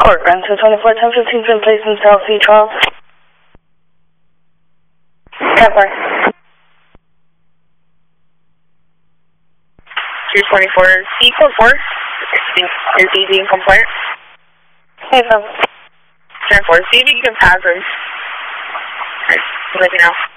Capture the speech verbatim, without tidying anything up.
Court, ground two twenty-four, ten fifteen, been placed in South Sea twelve. Kepler. two twenty-four, C code four. Is E being compliant? Hey, so. ten four, C B can pass him. Alright, let me know.